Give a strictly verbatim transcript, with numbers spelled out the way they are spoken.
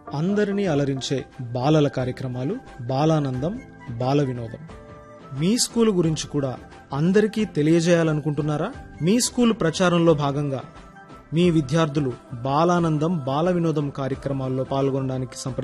అందరినీ అలరించే బాలల కార్యక్రమాలు బాలానందం బాల వినోదం. మీ స్కూలు గురించి కూడా అందరికీ తెలియజేయాలనుకుంటున్నారా? మీ స్కూలు ప్రచారంలో భాగంగా మీ విద్యార్థులు బాలానందం బాల వినోదం కార్యక్రమాల్లో పాల్గొనడానికి సంప్రదించండి.